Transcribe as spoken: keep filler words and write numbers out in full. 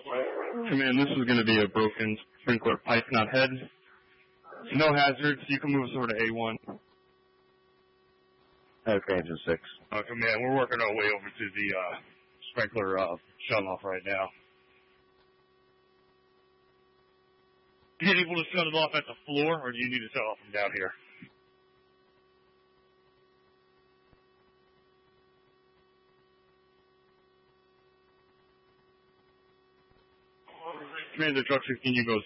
Command, this is going to be a broken sprinkler pipe, not head. No hazards. You can move us over to A one. Okay, engine six. Uh, Command, we're working our way over to the uh, sprinkler uh, shut-off right now. Are you able to shut it off at the floor, or do you need to shut off from down here? Command, the truck sixteen, you go